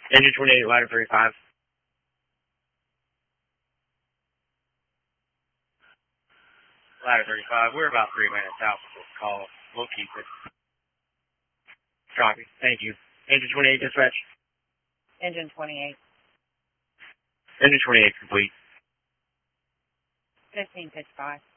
Engine 28, ladder 35. Ladder 35, we're about 3 minutes out for this call. We'll keep it. Copy. Thank you. Engine 28, dispatch. Engine 28. Engine 28, complete. 1555.